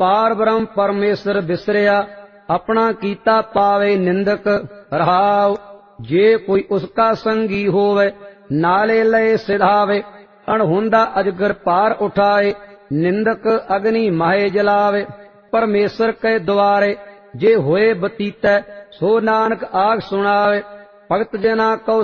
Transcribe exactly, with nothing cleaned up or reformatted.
पार ब्रह्म परमेश्वर बिसरिया, अपना कीता पावे निंदक। रहाव जे कोई उसका संगी होवे, नाले लय सिधावे। अणहुंदा अजगर पार उठाए, निंदक अग्नि माहे जलावे। परमेश्वर के द्वारे जे होए बतीतै, सो नानक आख सुनावे। भगत जना को